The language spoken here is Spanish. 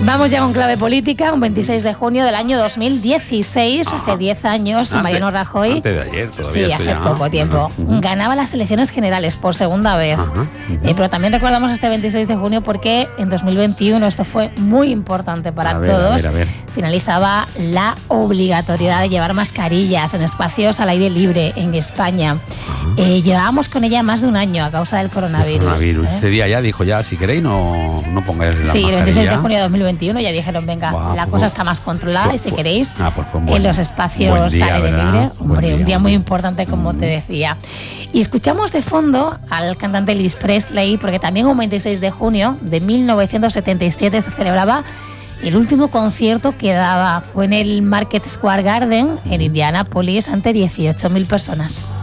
Vamos ya con clave política. Un 26 de junio del año 2016, hace 10 años, Mariano Rajoy, antes de ayer, todavía sí, hace poco tiempo, ganaba las elecciones generales por segunda vez. Pero también recordamos este 26 de junio porque en 2021, esto fue muy importante para todos, finalizaba la obligatoriedad de llevar mascarillas en espacios al aire libre en España. Llevábamos con ella más de un año a causa del coronavirus. Ese día ya dijo, si queréis no pongáis la mascarilla. Sí, el 26 de junio de 2021 ya dijeron, venga, la cosa está más controlada y si queréis, en los espacios al aire libre. Hombre, un día muy importante, como te decía. Y escuchamos de fondo al cantante Elvis Presley, porque también un 26 de junio de 1977 se celebraba el último concierto que daba. Fue en el Market Square Garden, en Indianápolis, ante 18.000 personas.